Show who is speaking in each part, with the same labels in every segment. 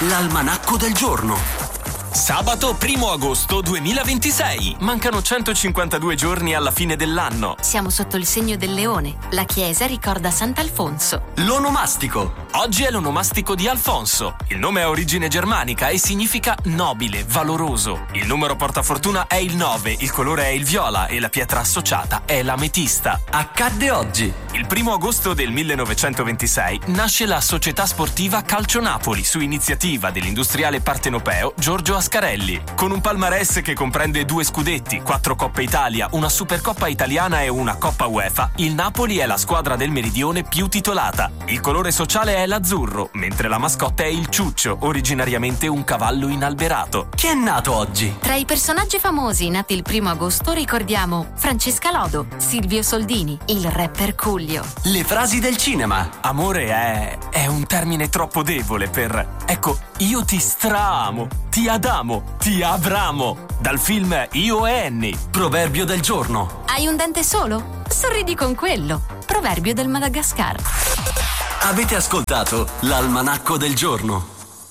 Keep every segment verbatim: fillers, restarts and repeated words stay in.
Speaker 1: l'almanacco del giorno.
Speaker 2: Sabato primo agosto duemilaventisei. Mancano centocinquantadue giorni alla fine dell'anno.
Speaker 3: Siamo sotto il segno del leone. La chiesa ricorda Sant'Alfonso.
Speaker 1: L'onomastico.
Speaker 2: Oggi è l'onomastico di Alfonso. Il nome ha origine germanica e significa nobile, valoroso. Il numero portafortuna è il nove, il colore è il viola e la pietra associata è l'ametista.
Speaker 1: Accadde oggi.
Speaker 2: Il primo agosto del millenovecentoventisei nasce la Società Sportiva Calcio Napoli su iniziativa dell'industriale partenopeo Giorgio Ascarelli. Con un palmarès che comprende due scudetti, quattro Coppe Italia, una Supercoppa italiana e una Coppa UEFA, il Napoli è la squadra del Meridione più titolata. Il colore sociale è l'azzurro, mentre la mascotte è il ciuccio, originariamente un cavallo inalberato.
Speaker 1: Chi è nato oggi?
Speaker 3: Tra i personaggi famosi nati il primo agosto ricordiamo Francesca Lodo, Silvio Soldini, il rapper Coolio.
Speaker 1: Le frasi del cinema.
Speaker 2: Amore è... è un termine troppo debole per... Ecco, io ti straamo, ti adamo, ti abramo. Dal film Io e Annie.
Speaker 1: Proverbio del giorno.
Speaker 3: Hai un dente solo? Sorridi con quello. Proverbio del Madagascar.
Speaker 1: Avete ascoltato l'almanacco del giorno.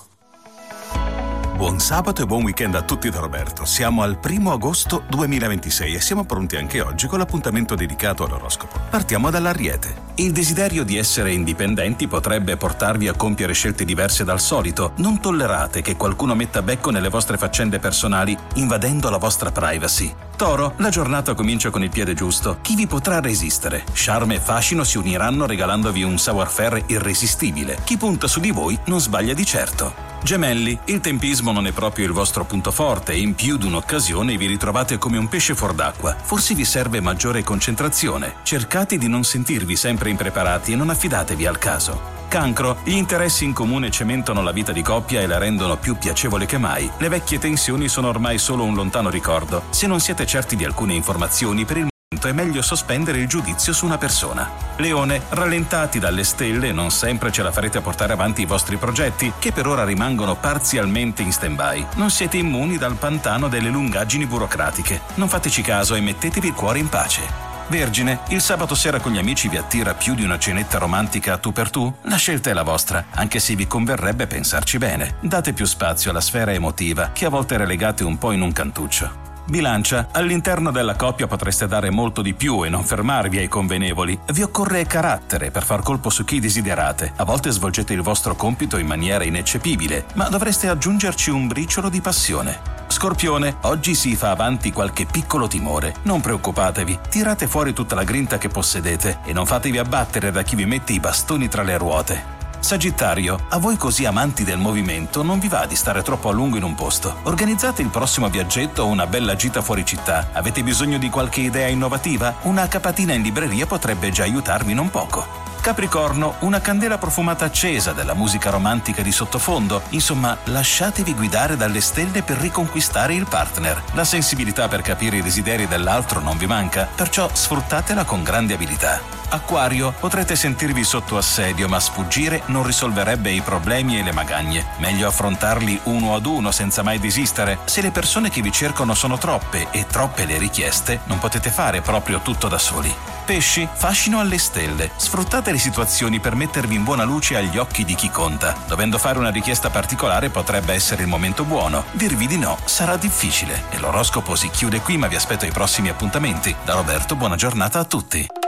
Speaker 4: Buon sabato e buon weekend a tutti da Roberto. Siamo al primo agosto duemilaventisei e siamo pronti anche oggi con l'appuntamento dedicato all'oroscopo. Partiamo dall'Ariete. Il desiderio di essere indipendenti potrebbe portarvi a compiere scelte diverse dal solito. Non tollerate che qualcuno metta becco nelle vostre faccende personali, invadendo la vostra privacy. Toro, la giornata comincia con il piede giusto. Chi vi potrà resistere? Charme e fascino si uniranno regalandovi un savoir-faire irresistibile. Chi punta su di voi non sbaglia di certo. Gemelli, il tempismo non è proprio il vostro punto forte e in più di un'occasione vi ritrovate come un pesce fuor d'acqua. Forse vi serve maggiore concentrazione. Cercate di non sentirvi sempre impreparati e non affidatevi al caso. Cancro, gli interessi in comune cementano la vita di coppia e la rendono più piacevole che mai. Le vecchie tensioni sono ormai solo un lontano ricordo. Se non siete certi di alcune informazioni, per il è meglio sospendere il giudizio su una persona. Leone, rallentati dalle stelle, non sempre ce la farete a portare avanti i vostri progetti, che per ora rimangono parzialmente in stand-by. Non siete immuni dal pantano delle lungaggini burocratiche. Non fateci caso e mettetevi il cuore in pace. Vergine, il sabato sera con gli amici vi attira più di una cenetta romantica a tu per tu? La scelta è la vostra, anche se vi converrebbe pensarci bene. Date più spazio alla sfera emotiva, che a volte relegate un po' in un cantuccio. Bilancia, all'interno della coppia potreste dare molto di più e non fermarvi ai convenevoli. Vi occorre carattere per far colpo su chi desiderate. A volte svolgete il vostro compito in maniera ineccepibile, ma dovreste aggiungerci un briciolo di passione. Scorpione, oggi si fa avanti qualche piccolo timore. Non preoccupatevi, tirate fuori tutta la grinta che possedete e non fatevi abbattere da chi vi mette i bastoni tra le ruote. Sagittario, a voi così amanti del movimento non vi va di stare troppo a lungo in un posto. Organizzate il prossimo viaggetto o una bella gita fuori città. Avete bisogno di qualche idea innovativa? Una capatina in libreria potrebbe già aiutarvi non poco. Capricorno, una candela profumata accesa della musica romantica di sottofondo. Insomma, lasciatevi guidare dalle stelle per riconquistare il partner. La sensibilità per capire i desideri dell'altro non vi manca, perciò sfruttatela con grande abilità. Acquario, potrete sentirvi sotto assedio, ma sfuggire non risolverebbe i problemi e le magagne. Meglio affrontarli uno ad uno senza mai desistere. Se le persone che vi cercano sono troppe e troppe le richieste, non potete fare proprio tutto da soli. Pesci, fascino alle stelle. Sfruttate le situazioni per mettervi in buona luce agli occhi di chi conta. Dovendo fare una richiesta particolare potrebbe essere il momento buono. Dirvi di no sarà difficile. E l'oroscopo si chiude qui, ma vi aspetto ai prossimi appuntamenti. Da Roberto, buona giornata a tutti.